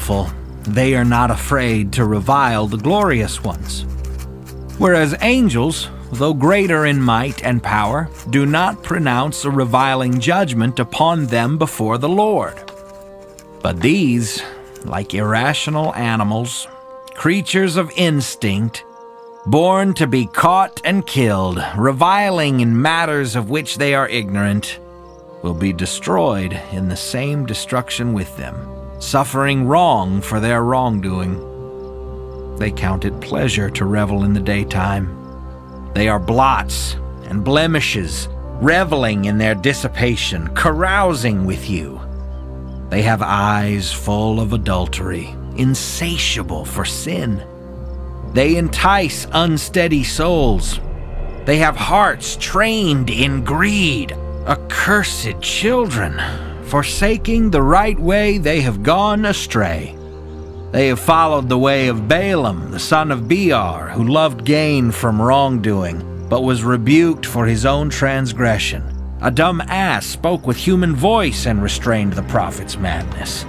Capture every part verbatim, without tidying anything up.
powerful, they are not afraid to revile the glorious ones. Whereas angels, though greater in might and power, do not pronounce a reviling judgment upon them before the Lord. But these, like irrational animals, creatures of instinct, born to be caught and killed, reviling in matters of which they are ignorant, will be destroyed in the same destruction with them, suffering wrong for their wrongdoing. They count it pleasure to revel in the daytime. They are blots and blemishes, reveling in their dissipation, carousing with you. They have eyes full of adultery, insatiable for sin. They entice unsteady souls. They have hearts trained in greed. Accursed children, forsaking the right way, they have gone astray. They have followed the way of Balaam, the son of Beor, who loved gain from wrongdoing, but was rebuked for his own transgression. A dumb ass spoke with human voice and restrained the prophet's madness.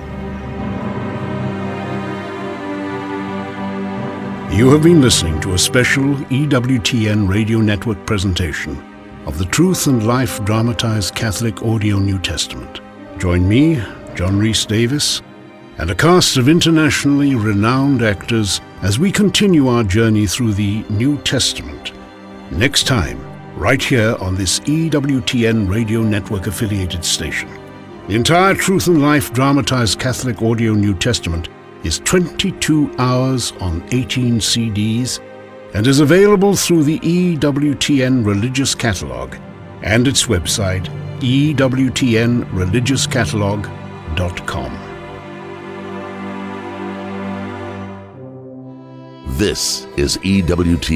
You have been listening to a special E W T N Radio Network presentation of the Truth and Life Dramatized Catholic Audio New Testament. Join me, John Rhys Davis, and a cast of internationally renowned actors as we continue our journey through the New Testament. Next time, right here on this E W T N Radio Network affiliated station. The entire Truth and Life Dramatized Catholic Audio New Testament is twenty-two hours on eighteen C Ds and is available through the E W T N Religious Catalog and its website, E W T N religious catalog dot com. This is E W T